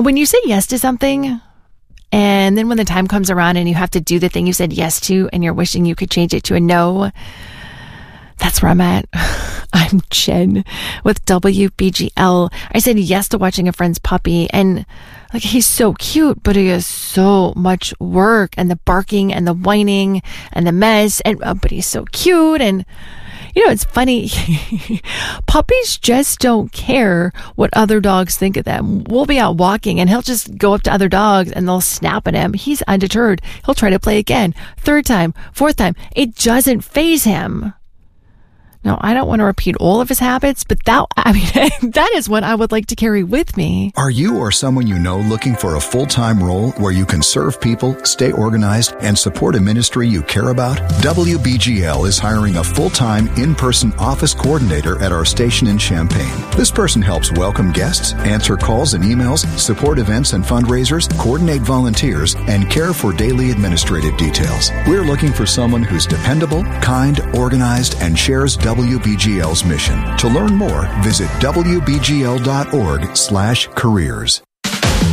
when you say yes to something, and then when the time comes around and you have to do the thing you said yes to, and you're wishing you could change it to a no, that's where I'm at. I'm Jen with WBGL. I said yes to watching a friend's puppy, and like, he's so cute, but he has so much work, and the barking and the whining and the mess, and but he's so cute. And it's funny. Puppies just don't care what other dogs think of them. We'll be out walking and he'll just go up to other dogs and they'll snap at him. He's undeterred. He'll try to play again. Third time, fourth time. It doesn't faze him. Now, I don't want to repeat all of his habits, but that is what I would like to carry with me. Are you or someone you know looking for a full-time role where you can serve people, stay organized, and support a ministry you care about? WBGL is hiring a full-time in-person office coordinator at our station in Champaign. This person helps welcome guests, answer calls and emails, support events and fundraisers, coordinate volunteers, and care for daily administrative details. We're looking for someone who's dependable, kind, organized, and shares WBGL's mission. To learn more, visit WBGL.org/careers.